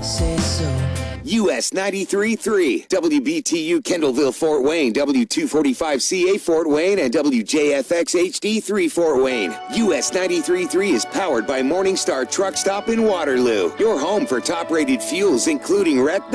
say so. US 93.3, WBTU Kendallville, Fort Wayne, W245CA Fort Wayne, and WJFX HD3 Fort Wayne. US 93.3 is powered by Morningstar Truck Stop in Waterloo, your home for top-rated fuels, including Rep